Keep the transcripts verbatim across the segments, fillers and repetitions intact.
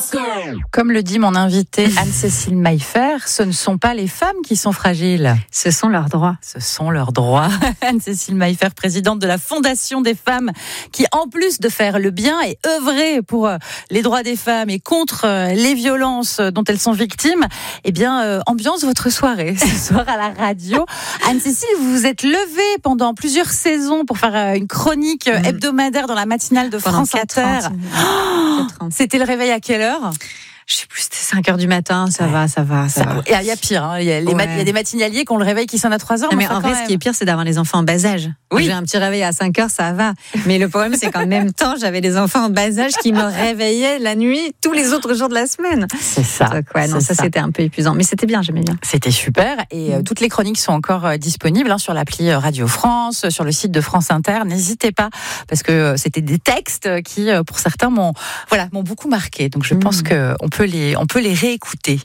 Comme le dit mon invitée Anne-Cécile Maillefer, ce ne sont pas les femmes qui sont fragiles. Ce sont leurs droits. Ce sont leurs droits. Anne-Cécile Maillefer, présidente de la Fondation des femmes, qui en plus de faire le bien et œuvrer pour les droits des femmes et contre les violences dont elles sont victimes, eh bien, euh, ambiance votre soirée ce soir à la radio. Anne-Cécile, vous vous êtes levée pendant plusieurs saisons pour faire une chronique mmh. hebdomadaire dans la matinale de pendant France Inter. Oh, c'était le réveil à quelle heure ? Je sais plus, c'était cinq heures du matin, ça ouais. va, ça va, ça, ça va. Il y a pire, hein. il, y a les ouais. mat- il y a des matinaliers qui ont le réveil qui sonne à trois heures. Non, mais en vrai, même. Ce qui est pire, c'est d'avoir les enfants en bas âge. Oui. J'ai un petit réveil à cinq heures, ça va. Mais le problème, c'est qu'en même temps, j'avais des enfants en bas âge qui me réveillaient la nuit, tous les autres jours de la semaine. C'est ça. Donc, ouais, non, ça, ça, c'était un peu épuisant. Mais c'était bien, j'aimais bien. C'était super. Et mmh. euh, toutes les chroniques sont encore euh, disponibles hein, sur l'appli Radio France, sur le site de France Inter. N'hésitez pas, parce que euh, c'était des textes qui, euh, pour certains, m'ont, voilà, m'ont beaucoup marqué. Donc, je mmh. pense qu'on peut les, on peut les réécouter.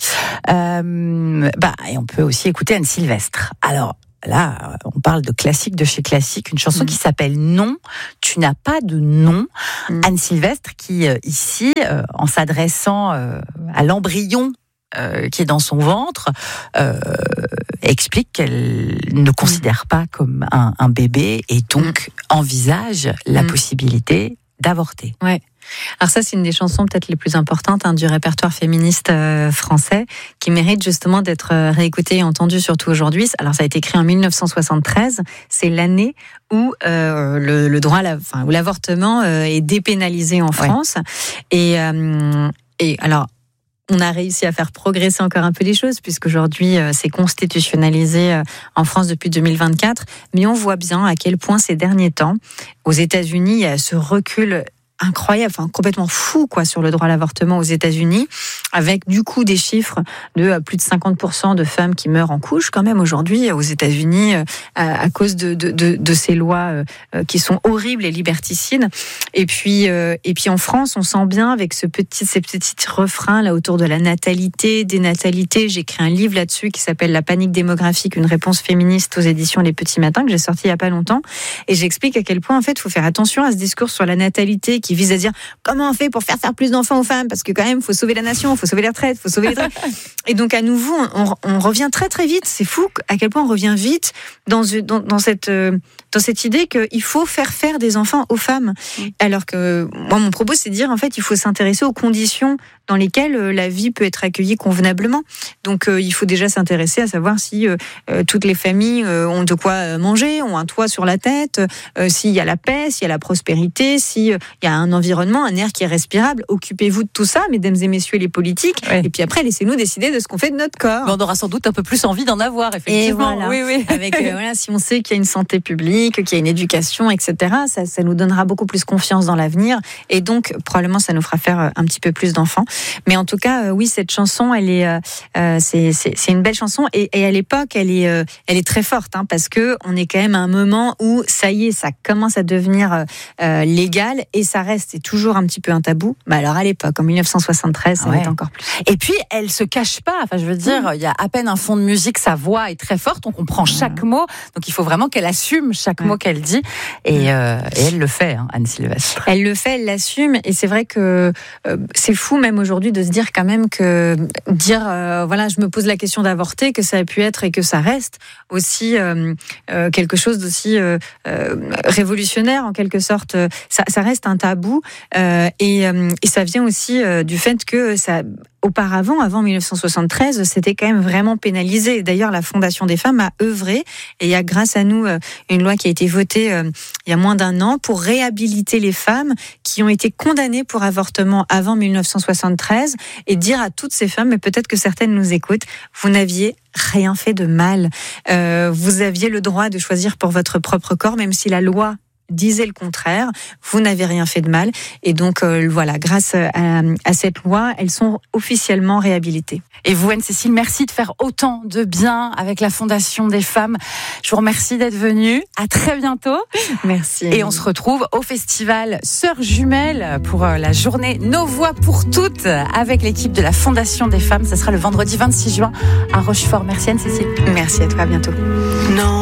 Euh, bah, et on peut aussi écouter Anne Sylvestre. Alors, là, on parle de classique de chez classique, une chanson mmh. qui s'appelle Non, tu n'as pas de nom. Mmh. Anne Sylvestre qui, euh, ici, euh, en s'adressant euh, à l'embryon euh, qui est dans son ventre, euh, explique qu'elle ne considère pas comme un, un bébé et donc mmh. envisage la mmh. possibilité d'avorter. Ouais. Alors ça, c'est une des chansons peut-être les plus importantes hein, du répertoire féministe euh, français, qui mérite justement d'être euh, réécoutée et entendue surtout aujourd'hui. Alors ça a été écrit en dix-neuf cent soixante-treize, c'est l'année où euh, le, le droit, à la, enfin, où l'avortement euh, est dépénalisé en France. Ouais. Et, euh, et alors. On a réussi à faire progresser encore un peu les choses, puisqu'aujourd'hui, euh, c'est constitutionnalisé euh, en France depuis deux mille vingt-quatre. Mais on voit bien à quel point ces derniers temps, aux États-Unis, il y a ce recul incroyable, enfin complètement fou quoi sur le droit à l'avortement aux États-Unis, avec du coup des chiffres de plus de cinquante pour cent de femmes qui meurent en couche quand même aujourd'hui aux États-Unis à, à cause de, de, de, de ces lois euh, qui sont horribles et liberticides. Et puis euh, et puis en France, on sent bien avec ce petit ces petits refrains là autour de la natalité, des natalités. J'ai écrit un livre là-dessus qui s'appelle La panique démographique, une réponse féministe aux éditions Les Petits Matins que j'ai sorti il y a pas longtemps, et j'explique à quel point en fait il faut faire attention à ce discours sur la natalité qui vise à dire comment on fait pour faire faire plus d'enfants aux femmes, parce que quand même, il faut sauver la nation, il faut sauver les retraites, il faut sauver les retraites. Et donc, à nouveau, on, on revient très très vite. C'est fou à quel point on revient vite dans, dans, dans, cette, dans cette idée qu'il faut faire faire des enfants aux femmes. Alors que moi, mon propos, c'est de dire, en fait, il faut s'intéresser aux conditions dans lesquelles la vie peut être accueillie convenablement. Donc, euh, il faut déjà s'intéresser à savoir si euh, toutes les familles euh, ont de quoi manger, ont un toit sur la tête, euh, s'il y a la paix, s'il y a la prospérité, s'il euh, y a un environnement, un air qui est respirable. Occupez-vous de tout ça, mesdames et messieurs les politiques. Oui. Et puis après, laissez-nous décider de ce qu'on fait de notre corps. Mais on aura sans doute un peu plus envie d'en avoir, effectivement. Et voilà. Oui, oui. Avec, euh, voilà, si on sait qu'il y a une santé publique, qu'il y a une éducation, et cetera, ça, ça nous donnera beaucoup plus confiance dans l'avenir. Et donc, probablement, ça nous fera faire un petit peu plus d'enfants. Mais en tout cas, euh, oui, cette chanson, elle est, euh, c'est, c'est, c'est une belle chanson. Et, et à l'époque, elle est, euh, elle est très forte, hein, parce que on est quand même à un moment où ça y est, ça commence à devenir euh, légal, et ça reste, c'est toujours un petit peu un tabou. Mais alors à l'époque, en dix-neuf cent soixante-treize, ça ouais. l'est encore plus. Et puis, elle se cache pas. Enfin, je veux dire, mmh. il y a à peine un fond de musique, sa voix est très forte, on comprend chaque mmh. mot. Donc, il faut vraiment qu'elle assume chaque mmh. mot qu'elle dit. Et, euh, et elle le fait, hein, Anne Sylvestre. Elle le fait, elle l'assume. Et c'est vrai que euh, c'est fou même aujourd'hui de se dire quand même que dire, euh, voilà, je me pose la question d'avorter, que ça a pu être et que ça reste aussi euh, euh, quelque chose d'aussi euh, euh, révolutionnaire en quelque sorte. Ça, ça reste un tabou euh, et, euh, et ça vient aussi euh, du fait que ça... Auparavant, avant dix-neuf cent soixante-treize, c'était quand même vraiment pénalisé. D'ailleurs, la Fondation des femmes a œuvré, et il y a grâce à nous une loi qui a été votée euh, il y a moins d'un an pour réhabiliter les femmes qui ont été condamnées pour avortement avant dix-neuf cent soixante-treize, et dire à toutes ces femmes, mais peut-être que certaines nous écoutent, vous n'aviez rien fait de mal. Euh, vous aviez le droit de choisir pour votre propre corps, même si la loi disait le contraire, vous n'avez rien fait de mal. Et donc, euh, voilà, grâce à, à cette loi, elles sont officiellement réhabilitées. Et vous, Anne-Cécile, merci de faire autant de bien avec la Fondation des femmes. Je vous remercie d'être venue. À très bientôt. Merci. Et on se retrouve au festival Sœurs Jumelles pour la journée Nos Voix pour toutes avec l'équipe de la Fondation des femmes. Ça sera le vendredi vingt-six juin à Rochefort. Merci, Anne-Cécile. Merci à toi, à bientôt. Non.